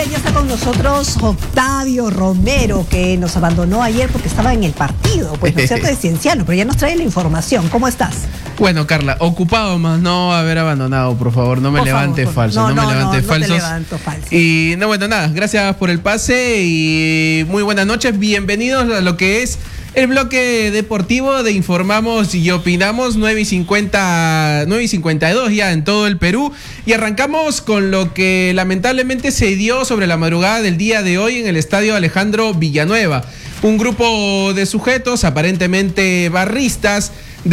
bien, ya está con nosotros Octavio Romero, que nos abandonó ayer porque estaba en el partido, pues, ¿no es cierto?, de Cienciano, pero ya nos trae la información. ¿Cómo estás? Bueno, Carla, ocupado más no haber abandonado, por favor, no me levante falso, no me levante falsos. No te levanto falso. Y no, bueno, nada, gracias por el pase y muy buenas noches, bienvenidos a lo que es el bloque deportivo de Informamos y Opinamos, 9:52 ya en todo el Perú. Y arrancamos con lo que lamentablemente se dio sobre la madrugada del día de hoy en el estadio Alejandro Villanueva. Un grupo de sujetos, aparentemente barristas,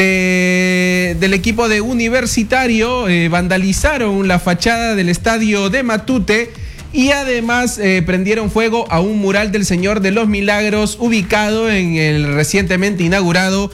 del equipo de Universitario, vandalizaron la fachada del estadio de Matute. Y además prendieron fuego a un mural del Señor de los Milagros ubicado en el recientemente inaugurado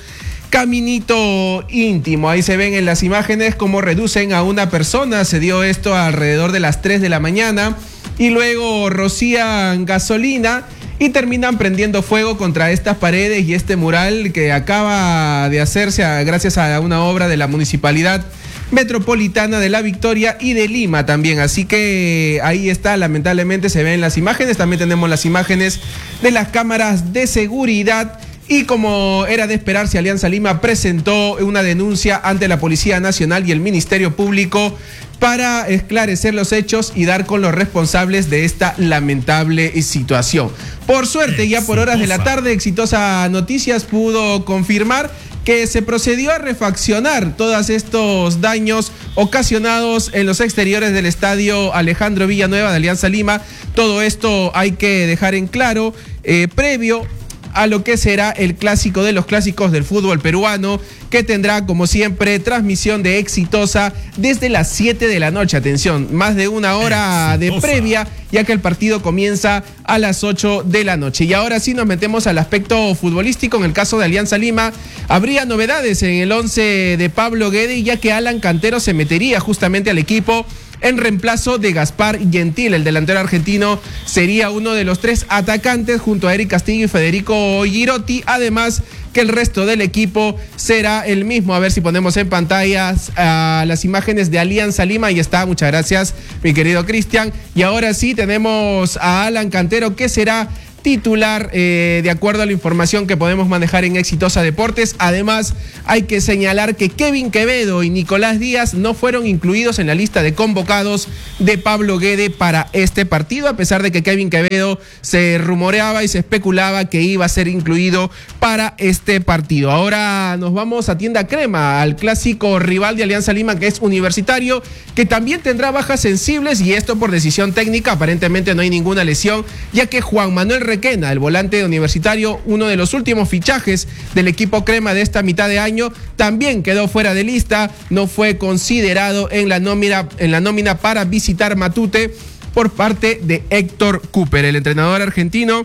Caminito Íntimo. Ahí se ven en las imágenes cómo reducen a una persona. Se dio esto alrededor de las 3 de la mañana y luego rocían gasolina y terminan prendiendo fuego contra estas paredes y este mural que acaba de hacerse gracias a una obra de la Municipalidad Metropolitana de La Victoria y de Lima también. Así que ahí está, lamentablemente se ven las imágenes. También tenemos las imágenes de las cámaras de seguridad. Y como era de esperarse, Alianza Lima presentó una denuncia ante la Policía Nacional y el Ministerio Público para esclarecer los hechos y dar con los responsables de esta lamentable situación. Por suerte, ya por horas de la tarde, Exitosa Noticias pudo confirmar que se procedió a refaccionar todos estos daños ocasionados en los exteriores del estadio Alejandro Villanueva de Alianza Lima. Todo esto hay que dejar en claro, previo a lo que será el clásico de los clásicos del fútbol peruano, que tendrá, como siempre, transmisión de Exitosa desde las 7 de la noche. Atención, más de una hora de previa, ya que el partido comienza a las 8 de la noche. Y ahora sí nos metemos al aspecto futbolístico. En el caso de Alianza Lima, habría novedades en el 11 de Pablo Guede, ya que Alan Cantero se metería justamente al equipo en reemplazo de Gaspar Gentil. El delantero argentino sería uno de los 3 atacantes junto a Eric Castillo y Federico Girotti, además que el resto del equipo será el mismo. A ver si ponemos en pantallas las imágenes de Alianza Lima. Ahí está, muchas gracias, mi querido Cristian. Y ahora sí tenemos a Alan Cantero, que será titular, de acuerdo a la información que podemos manejar en Exitosa Deportes. Además, hay que señalar que Kevin Quevedo y Nicolás Díaz no fueron incluidos en la lista de convocados de Pablo Guede para este partido, a pesar de que Kevin Quevedo se rumoreaba y se especulaba que iba a ser incluido para este partido. Ahora nos vamos a Tienda Crema, al clásico rival de Alianza Lima, que es Universitario, que también tendrá bajas sensibles, y esto por decisión técnica. Aparentemente no hay ninguna lesión, ya que Juan Manuel Requena, el volante de Universitario, uno de los últimos fichajes del equipo crema de esta mitad de año, también quedó fuera de lista, no fue considerado en la nómina para visitar Matute por parte de Héctor Cooper. El entrenador argentino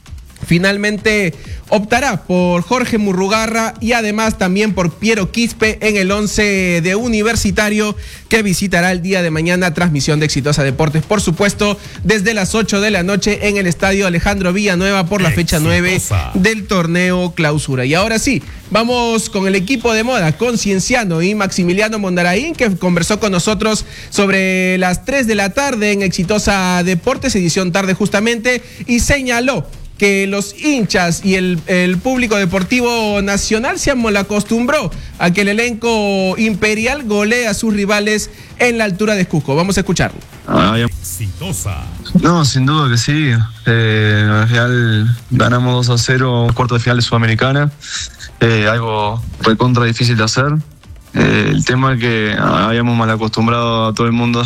finalmente optará por Jorge Murrugarra y además también por Piero Quispe en el 11 de Universitario, que visitará el día de mañana. Transmisión de Exitosa Deportes, por supuesto, desde las 8 de la noche en el estadio Alejandro Villanueva por la fecha 9 del torneo Clausura. Y ahora sí, vamos con el equipo de moda, con Cienciano y Maximiliano Mondaraín, que conversó con nosotros sobre las 3 de la tarde en Exitosa Deportes, edición tarde justamente, y señaló que los hinchas y el público deportivo nacional se malacostumbró a que el elenco imperial golee a sus rivales en la altura de Cusco. Vamos a escucharlo. Exitosa. No, sin duda que sí. Al final ganamos 2-0 cuarto de final de Sudamericana. Algo recontra difícil de hacer. El tema es que habíamos malacostumbrado a todo el mundo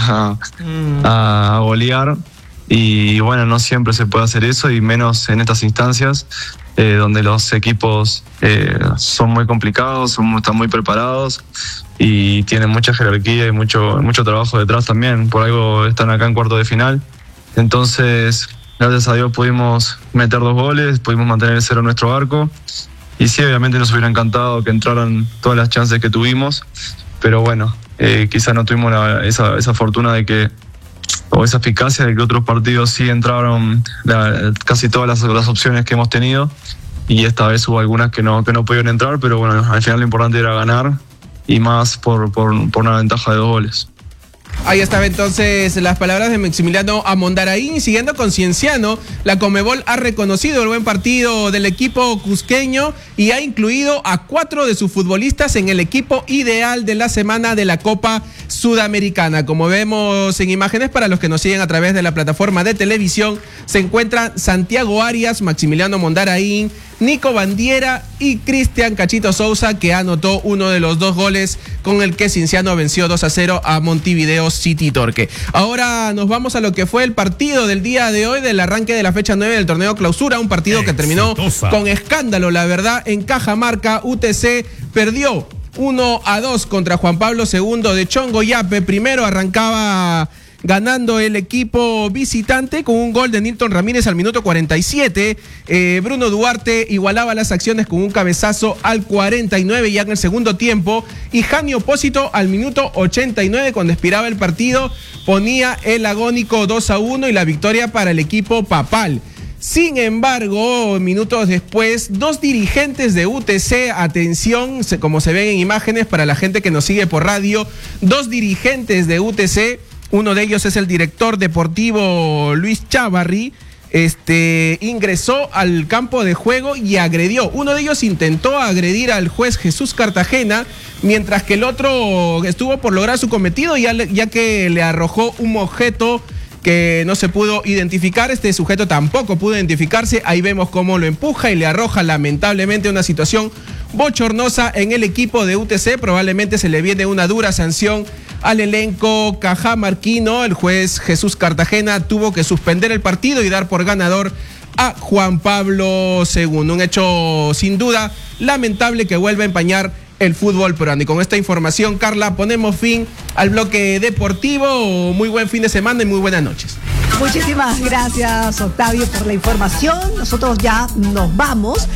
a golear. Y bueno, no siempre se puede hacer eso, y menos en estas instancias donde los equipos son muy complicados, están muy preparados y tienen mucha jerarquía y mucho trabajo detrás también. Por algo están acá en cuarto de final. Entonces, gracias a Dios pudimos meter 2 goles, pudimos mantener el 0 en nuestro arco. Y sí, obviamente nos hubiera encantado que entraran todas las chances que tuvimos, pero bueno, quizás no tuvimos esa fortuna de que, o esa eficacia de que otros partidos sí entraron casi todas las opciones que hemos tenido, y esta vez hubo algunas que no pudieron entrar, pero bueno, al final lo importante era ganar, y más por una ventaja de 2 goles. Ahí estaba entonces las palabras de Maximiliano Amondaraín. Siguiendo con Cienciano, la Conmebol ha reconocido el buen partido del equipo cusqueño y ha incluido a 4 de sus futbolistas en el equipo ideal de la semana de la Copa Sudamericana. Como vemos en imágenes, para los que nos siguen a través de la plataforma de televisión, se encuentran Santiago Arias, Maximiliano Amondaraín, Nico Bandiera y Cristian Cachito Sousa, que anotó uno de los 2 goles con el que Cienciano venció 2-0 a Montevideo City Torque. Ahora nos vamos a lo que fue el partido del día de hoy, del arranque de la fecha 9 del torneo clausura, un partido que terminó con escándalo, la verdad. En Cajamarca, UTC perdió 1-2 contra Juan Pablo II de Chongoyape. Primero arrancaba ganando el equipo visitante con un gol de Nilton Ramírez al minuto 47. Bruno Duarte igualaba las acciones con un cabezazo al 49 ya en el segundo tiempo. Y Jani Opósito al minuto 89, cuando expiraba el partido, ponía el agónico 2-1 y la victoria para el equipo papal. Sin embargo, minutos después, 2 dirigentes de UTC, atención, como se ven en imágenes para la gente que nos sigue por radio, 2 dirigentes de UTC, uno de ellos es el director deportivo Luis Chávarri, ingresó al campo de juego y agredió. Uno de ellos intentó agredir al juez Jesús Cartagena, mientras que el otro estuvo por lograr su cometido, ya que le arrojó un objeto que no se pudo identificar. Este sujeto tampoco pudo identificarse. Ahí vemos cómo lo empuja y le arroja, lamentablemente, una situación bochornosa en el equipo de UTC. Probablemente se le viene una dura sanción al elenco cajamarquino. El juez Jesús Cartagena tuvo que suspender el partido y dar por ganador a Juan Pablo II. Un hecho sin duda lamentable que vuelve a empañar el fútbol peruano. Y con esta información, Carla, ponemos fin al bloque deportivo. Muy buen fin de semana y muy buenas noches. Muchísimas gracias, Octavio, por la información. Nosotros ya nos vamos.